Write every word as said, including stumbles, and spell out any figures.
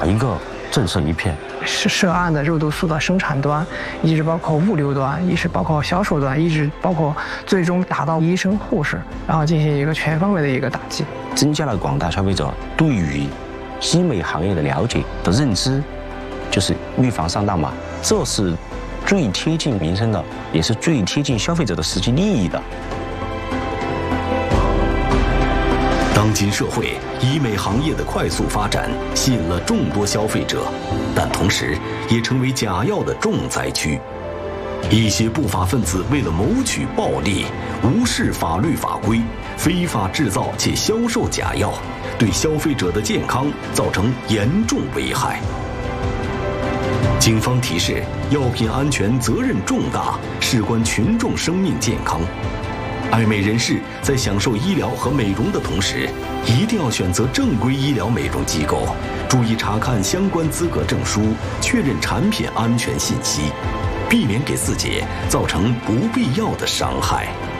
哪一个政策一片？ 是涉案的肉毒素的生产端，一直包括物流端，一直包括销售端，一直包括最终打到医生护士，然后进行一个全方位的一个打击， 增加了广大消费者对于医美行业的了解的认知，就是预防上当嘛，这是最贴近民生的，也是最贴近消费者的实际利益的。 当今社会，医美行业的快速发展吸引了众多消费者，但同时也成为假药的重灾区。一些不法分子为了谋取暴利，无视法律法规，非法制造且销售假药，对消费者的健康造成严重危害。警方提示：药品安全责任重大，事关群众生命健康。爱美人士在享受医疗和美容的同时，一定要选择正规医疗美容机构，注意查看相关资格证书，确认产品安全信息，避免给自己造成不必要的伤害。